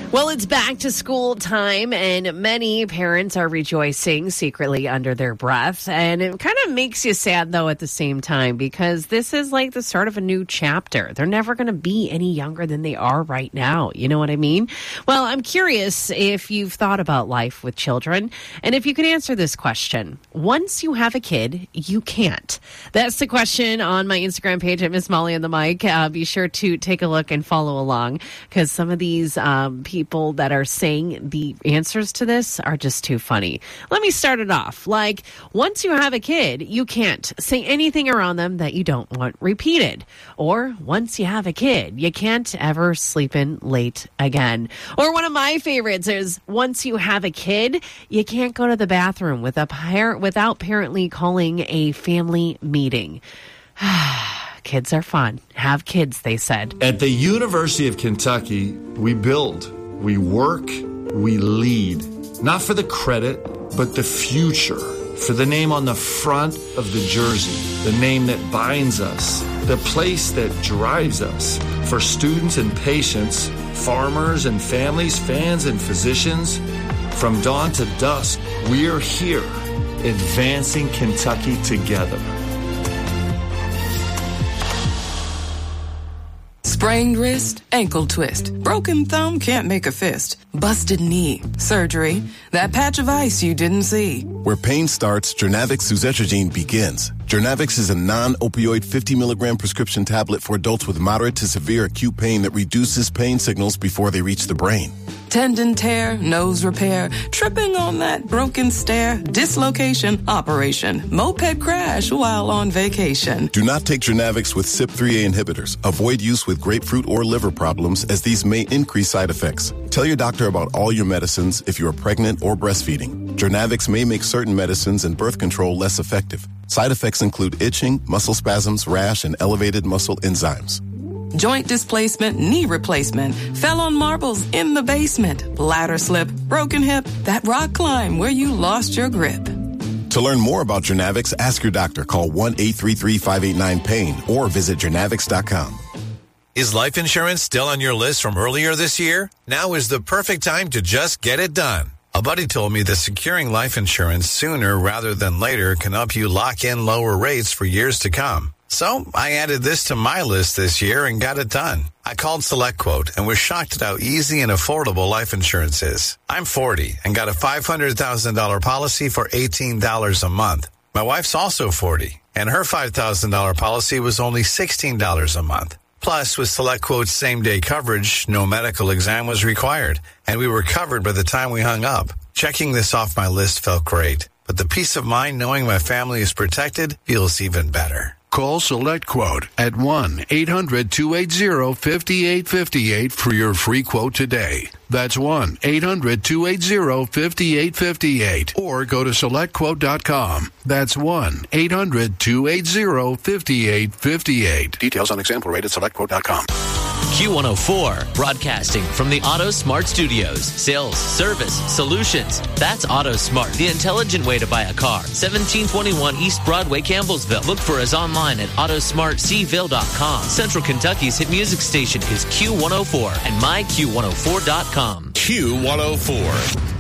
Well, it's back to school time, and many parents are rejoicing secretly under their breath. And it kind of makes you sad, though, at the same time, because this is like the start of a new chapter. They're never going to be any younger than they are right now. You know what I mean? Well, I'm curious if you've thought about life with children, and if you can answer this question. Once you have a kid, you can't. That's the question on my Instagram page at Miss Molly on the Mic. Be sure to take a look and follow along, because some of these people that are saying the answers to this are just too funny. Let me start it off. Like, once you have a kid, you can't say anything around them that you don't want repeated. Or, once you have a kid, you can't ever sleep in late again. Or one of my favorites is, once you have a kid, you can't go to the bathroom without apparently calling a family meeting. Kids are fun. Have kids, they said. At the University of Kentucky, we build, we work, we lead. Not for the credit, but the future. For the name on the front of the jersey. The name that binds us. The place that drives us. For students and patients, farmers and families, fans and physicians. From dawn to dusk, we're here, advancing Kentucky together. Sprained wrist, ankle twist, broken thumb, can't make a fist, busted knee, surgery, that patch of ice you didn't see. Where pain starts, Journavx suzetrigine begins. Journavx is a non-opioid 50 milligram prescription tablet for adults with moderate to severe acute pain that reduces pain signals before they reach the brain. Tendon tear, nose repair, tripping on that broken stair, dislocation, operation, moped crash while on vacation. Do not take Journavx with CYP3A inhibitors. Avoid use with grapefruit or liver problems, as these may increase side effects. Tell your doctor about all your medicines if you are pregnant or breastfeeding. Journavx may make certain medicines and birth control less effective. Side effects include itching, muscle spasms, rash, and elevated muscle enzymes. Joint displacement, knee replacement, fell on marbles in the basement, ladder slip, broken hip, that rock climb where you lost your grip. To learn more about Journavx, ask your doctor. Call 1-833-589-PAIN or visit Journavx.com. Is life insurance still on your list from earlier this year? Now is the perfect time to just get it done. A buddy told me that securing life insurance sooner rather than later can help you lock in lower rates for years to come. So I added this to my list this year and got it done. I called SelectQuote and was shocked at how easy and affordable life insurance is. I'm 40 and got a $500,000 policy for $18 a month. My wife's also 40 and her $5,000 policy was only $16 a month. Plus, with SelectQuote's same-day coverage, no medical exam was required, and we were covered by the time we hung up. Checking this off my list felt great, but the peace of mind knowing my family is protected feels even better. Call SelectQuote at 1-800-280-5858 for your free quote today. That's 1-800-280-5858. Or go to SelectQuote.com. That's 1-800-280-5858. Details on example rate at SelectQuote.com. Q104, broadcasting from the Auto Smart Studios. Sales, service, solutions. That's Auto Smart, the intelligent way to buy a car. 1721 East Broadway, Campbellsville. Look for us online at AutosmartCville.com. Central Kentucky's hit music station is Q104 and myQ104.com. Q104.